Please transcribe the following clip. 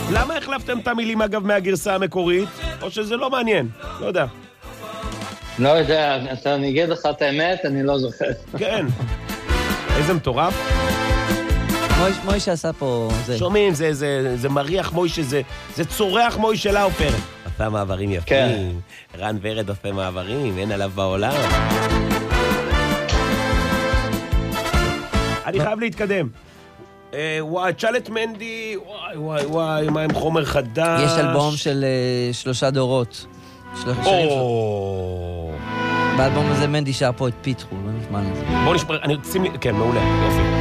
למה החלפתם את המילים אגב מהגרסה המקורית? או שזה לא מעניין? לא יודע. לא יודע, אני אגיד לך את האמת, אני לא זוכר. כן. איזה מטורף. מוישה עשה פה... שומעים, זה מריח מוישה, זה צורח מוישה לאופר. עושה מעברים יפים. רן ורד עושה מעברים, אין עליו בעולם. אני חייב להתקדם. וואי, תשאל את מנדי, וואי, מה עם חומר חדש? יש אלבום של 3 דורות. באלבום הזה מנדי שר פה את פיתחו, לא נשמע לזה. בוא נשמע, אני שים לי, כן, מעולה, יופי.